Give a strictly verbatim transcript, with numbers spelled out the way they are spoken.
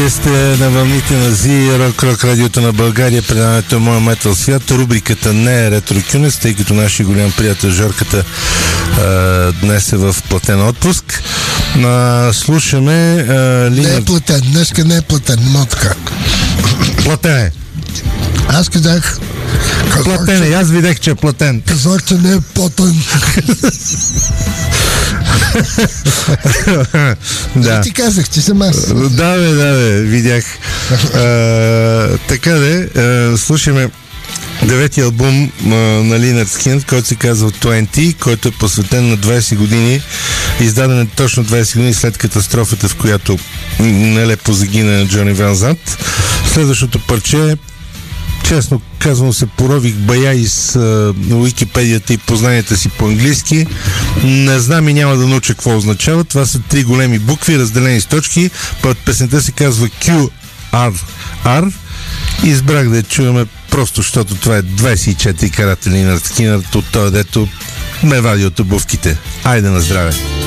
Сте на вълните на Зи, Рок-Рок радиото на България, предаването Моя метал свят. Рубриката не е Ретро Кюнес, тъй като нашия голям приятел Жорката а, днес е в платен отпуск. А, слушаме а, Лина... Не е платен, днеска не е платен, но така. Платен е. Аз казах... Платен е, аз видях, че е платен. Казах, че не е платен. Да. Ти казах, че съм аз. Да, бе, да, бе, видях. А, така де, а, слушаме девети албум а, на Линард Скинет, който се казва двайсет, който е посветен на двайсет години, издаден е точно двайсет години след катастрофата, в която нелепо загина Джони Ван Зант. Следващото парче, честно казвам, се порових бая из а, Уикипедията и познанията си по английски. Не знам и няма да науча какво означава. Това са три големи букви, разделени с точки. Под песента се казва Q R R. Избрах да я чуваме просто, защото това е двайсет и четири карата Линард Скинет от това, дето ме вади от обувките. Айде на здраве!